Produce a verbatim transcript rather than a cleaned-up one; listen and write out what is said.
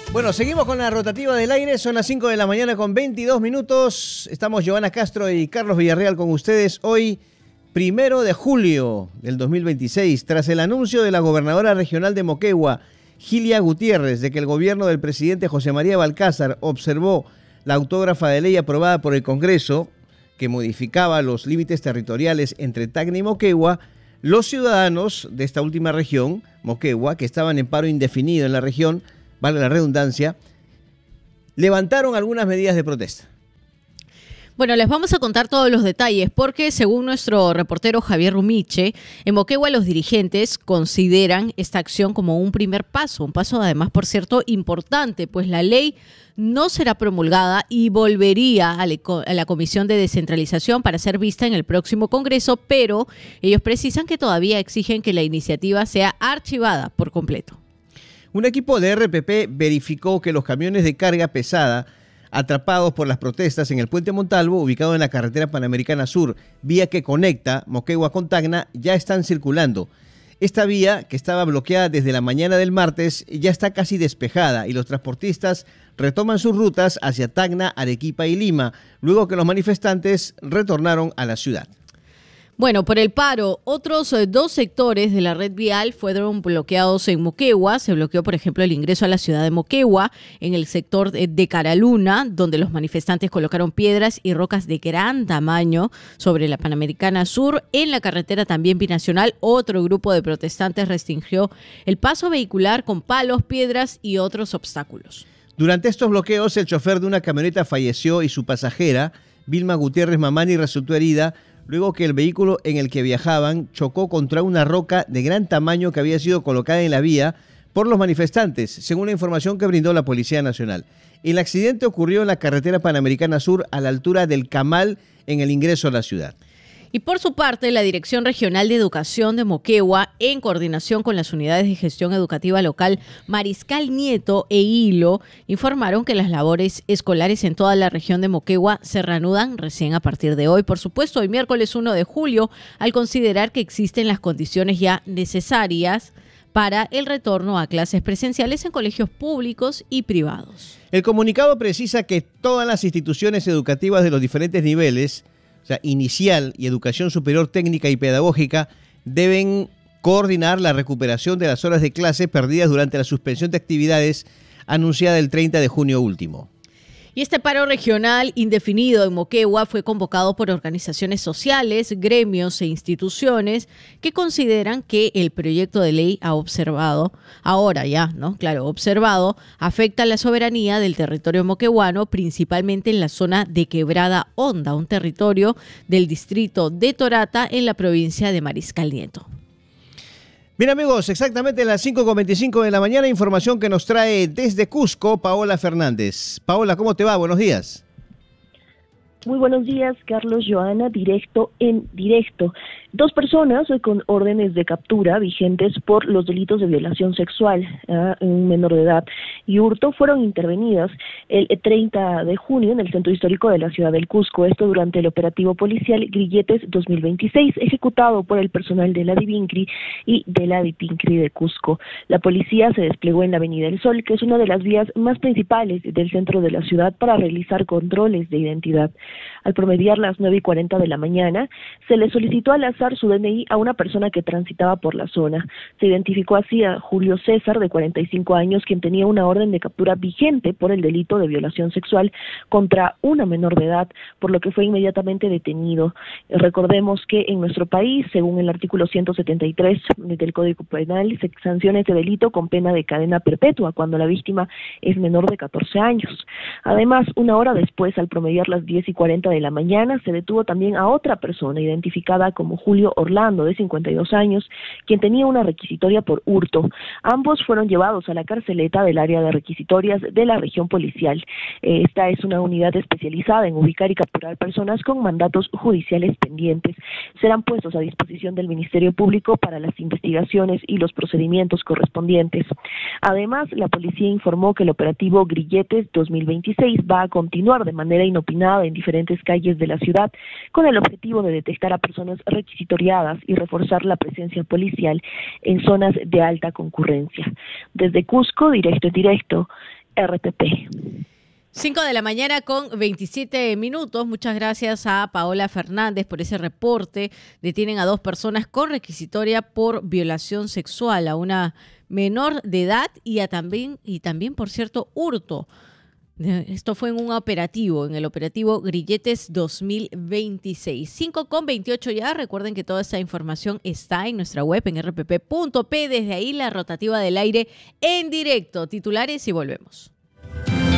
Bueno, seguimos con la rotativa del aire, son las cinco de la mañana con veintidós minutos. Estamos Giovanna Castro y Carlos Villarreal con ustedes hoy, primero de julio del dos mil veintiséis, tras el anuncio de la gobernadora regional de Moquegua, Gilia Gutiérrez, de que el gobierno del presidente José María Balcázar observó la autógrafa de ley aprobada por el Congreso que modificaba los límites territoriales entre Tacna y Moquegua. Los ciudadanos de esta última región, Moquegua, que estaban en paro indefinido en la región, vale la redundancia, levantaron algunas medidas de protesta. Bueno, les vamos a contar todos los detalles porque, según nuestro reportero Javier Rumiche, en Moquegua los dirigentes consideran esta acción como un primer paso, un paso además, por cierto, importante, pues la ley no será promulgada y volvería a la Comisión de Descentralización para ser vista en el próximo Congreso, pero ellos precisan que todavía exigen que la iniciativa sea archivada por completo. Un equipo de R P P verificó que los camiones de carga pesada atrapados por las protestas en el Puente Montalvo, ubicado en la carretera Panamericana Sur, vía que conecta Moquegua con Tacna, ya están circulando. Esta vía, que estaba bloqueada desde la mañana del martes, ya está casi despejada y los transportistas retoman sus rutas hacia Tacna, Arequipa y Lima, luego que los manifestantes retornaron a la ciudad. Bueno, por el paro, otros dos sectores de la red vial fueron bloqueados en Moquegua. Se bloqueó, por ejemplo, el ingreso a la ciudad de Moquegua en el sector de Caraluna, donde los manifestantes colocaron piedras y rocas de gran tamaño sobre la Panamericana Sur. En la carretera también binacional, otro grupo de protestantes restringió el paso vehicular con palos, piedras y otros obstáculos. Durante estos bloqueos, el chofer de una camioneta falleció y su pasajera, Vilma Gutiérrez Mamani, resultó herida luego que el vehículo en el que viajaban chocó contra una roca de gran tamaño que había sido colocada en la vía por los manifestantes, según la información que brindó la Policía Nacional. El accidente ocurrió en la carretera Panamericana Sur, a la altura del Camal, en el ingreso a la ciudad. Y por su parte, la Dirección Regional de Educación de Moquegua, en coordinación con las unidades de gestión educativa local Mariscal Nieto e Hilo, informaron que las labores escolares en toda la región de Moquegua se reanudan recién a partir de hoy. Por supuesto, hoy miércoles uno de julio, al considerar que existen las condiciones ya necesarias para el retorno a clases presenciales en colegios públicos y privados. El comunicado precisa que todas las instituciones educativas de los diferentes niveles, o sea, inicial y educación superior técnica y pedagógica, deben coordinar la recuperación de las horas de clase perdidas durante la suspensión de actividades anunciada el treinta de junio último. Y este paro regional indefinido en Moquegua fue convocado por organizaciones sociales, gremios e instituciones que consideran que el proyecto de ley ha observado, ahora ya, ¿no? Claro, observado, afecta la soberanía del territorio moqueguano, principalmente en la zona de Quebrada Honda, un territorio del distrito de Torata en la provincia de Mariscal Nieto. Bien, amigos, exactamente a las cinco con veinticinco de la mañana, información que nos trae desde Cusco Paola Fernández. Paola, ¿cómo te va? Buenos días. Muy buenos días, Carlos, Joana, directo en directo. Dos personas con órdenes de captura vigentes por los delitos de violación sexual a un menor de edad y hurto fueron intervenidas el treinta de junio en el centro histórico de la ciudad del Cusco, esto durante el operativo policial Grilletes dos mil veintiséis, ejecutado por el personal de la Divincri y de la Dipincri de Cusco. La policía se desplegó en la Avenida del Sol, que es una de las vías más principales del centro de la ciudad, para realizar controles de identidad. Al promediar las nueve y cuarenta de la mañana, se le solicitó al azar su D N I a una persona que transitaba por la zona. Se identificó así a Julio César, de cuarenta y cinco años, quien tenía una orden de captura vigente por el delito de violación sexual contra una menor de edad, por lo que fue inmediatamente detenido. Recordemos que en nuestro país, según el artículo ciento setenta y tres del Código Penal, se sanciona este delito con pena de cadena perpetua cuando la víctima es menor de catorce años. Además, una hora después, al promediar las diez y cuarenta de la mañana, se detuvo también a otra persona identificada como Julio Orlando, de cincuenta y dos años, quien tenía una requisitoria por hurto. Ambos fueron llevados a la carceleta del área de requisitorias de la región policial. Esta es una unidad especializada en ubicar y capturar personas con mandatos judiciales pendientes. Serán puestos a disposición del Ministerio Público para las investigaciones y los procedimientos correspondientes. Además, la policía informó que el operativo Grilletes dos mil veintiséis va a continuar de manera inopinada en diferentes calles de la ciudad, con el objetivo de detectar a personas requisitoriadas y reforzar la presencia policial en zonas de alta concurrencia. Desde Cusco, directo en directo, R P P. cinco de la mañana con veintisiete minutos. Muchas gracias a Paola Fernández por ese reporte. Detienen a dos personas con requisitoria por violación sexual a una menor de edad y, a también, y también, por cierto, hurto. Esto fue en un operativo, en el operativo Grilletes dos mil veintiséis. cinco con veintiocho ya. Recuerden que toda esta información está en nuestra web en r p p punto p. Desde ahí la rotativa del aire en directo. Titulares y volvemos.